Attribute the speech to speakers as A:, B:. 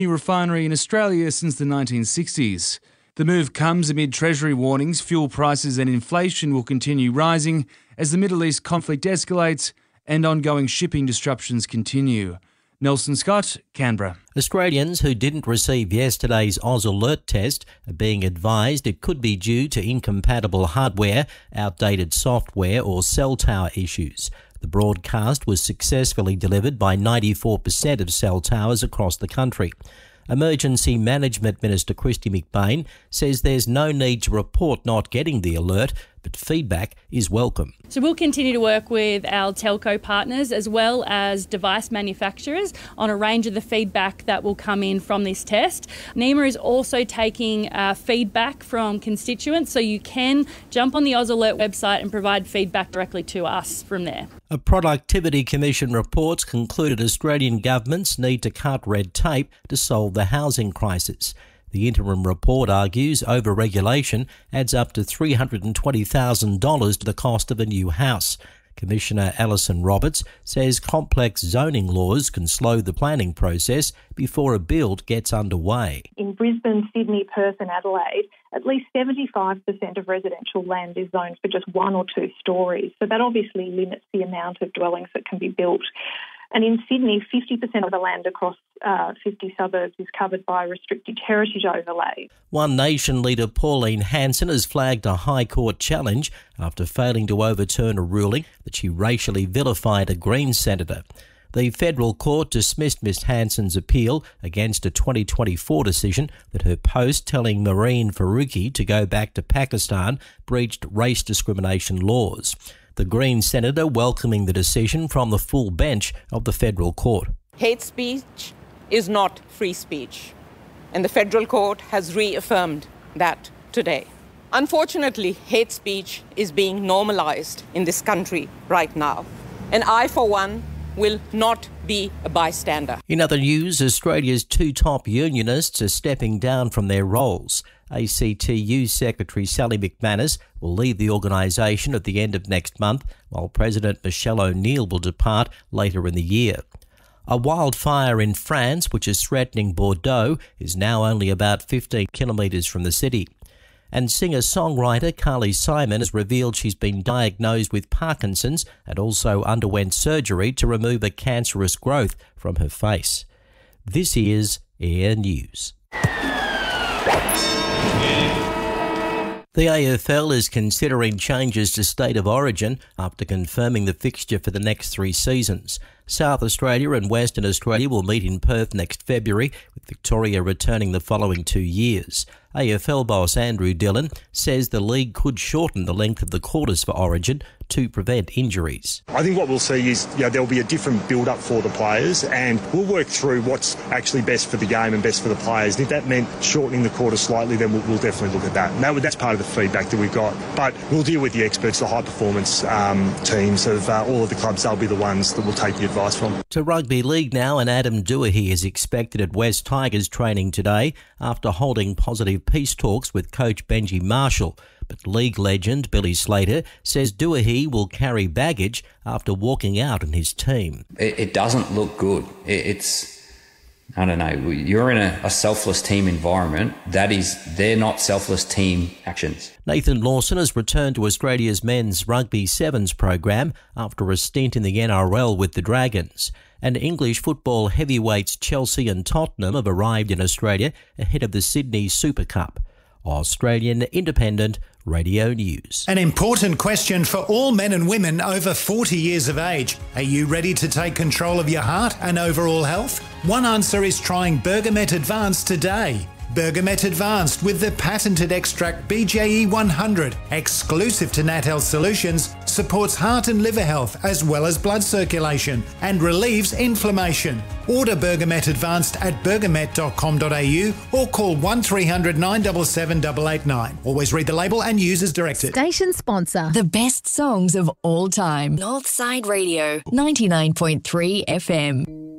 A: refinery in Australia since the 1960s. The move comes amid Treasury warnings fuel prices and inflation will continue rising as the Middle East conflict escalates and ongoing shipping disruptions continue. Nelson Scott, Canberra.
B: Australians who didn't receive yesterday's Oz Alert test are being advised it could be due to incompatible hardware, outdated software or cell tower issues. The broadcast was successfully delivered by 94% of cell towers across the country. Emergency Management Minister Kristy McBain says there's no need to report not getting the alert, but feedback is welcome.
C: So we'll continue to work with our telco partners as well as device manufacturers on a range of the feedback that will come in from this test. NEMA is also taking feedback from constituents, so you can jump on the Oz Alert website and provide feedback directly to us from there.
B: A Productivity Commission reports concluded Australian governments need to cut red tape to solve the housing crisis. The interim report argues over-regulation adds up to $320,000 to the cost of a new house. Commissioner Alison Roberts says complex zoning laws can slow the planning process before a build gets underway.
D: In Brisbane, Sydney, Perth and Adelaide, at least 75% of residential land is zoned for just 1 or 2 stories. So that obviously limits the amount of dwellings that can be built. And in Sydney, 50% of the land across 50 suburbs is covered by restricted heritage overlay.
B: One Nation leader Pauline Hanson has flagged a High Court challenge after failing to overturn a ruling that she racially vilified a Greens senator. The federal court dismissed Ms Hanson's appeal against a 2024 decision that her post telling Marine Faruqi to go back to Pakistan breached race discrimination laws. The Green senator welcoming the decision from the full bench of the federal court.
E: Hate speech is not free speech, and the federal court has reaffirmed that today. Unfortunately, hate speech is being normalised in this country right now, and I, for one, will not be a bystander.
B: In other news, Australia's 2 top unionists are stepping down from their roles. ACTU Secretary Sally McManus will leave the organisation at the end of next month, while President Michelle O'Neill will depart later in the year. A wildfire in France, which is threatening Bordeaux, is now only about 15 kilometres from the city. And singer-songwriter Carly Simon has revealed she's been diagnosed with Parkinson's and also underwent surgery to remove a cancerous growth from her face. This is Air News. The AFL is considering changes to state of origin after confirming the fixture for the next 3 seasons. South Australia and Western Australia will meet in Perth next February, with Victoria returning the following 2 years. AFL boss Andrew Dillon says the league could shorten the length of the quarters for Origin to prevent injuries.
F: I think what we'll see is there'll be a different build-up for the players, and we'll work through what's actually best for the game and best for the players. And if that meant shortening the quarters slightly, then we'll definitely look at that. And that's part of the feedback that we've got. But we'll deal with the experts, the high-performance teams of all of the clubs. They'll be the ones that we'll take the advice from.
B: To rugby league now, and Adam Doohey is expected at West Tigers training today after holding positive peace talks with coach Benji Marshall. But league legend Billy Slater says Doohey will carry baggage after walking out on his team.
G: It doesn't look good. I don't know, you're in a selfless team environment. They're not selfless team actions.
B: Nathan Lawson has returned to Australia's men's rugby sevens program after a stint in the NRL with the Dragons. And English football heavyweights Chelsea and Tottenham have arrived in Australia ahead of the Sydney Super Cup. Australian Independent Radio News.
H: An important question for all men and women over 40 years of age. Are you ready to take control of your heart and overall health? One answer is trying Bergamet Advanced today. Bergamet Advanced with the patented extract BJE 100, exclusive to Nat Health Solutions, supports heart and liver health as well as blood circulation and relieves inflammation. Order Bergamet Advanced at bergamet.com.au or call 1300 977 889. Always read the label and use as directed.
I: Station sponsor. The best songs of all time. Northside Radio, 99.3 FM.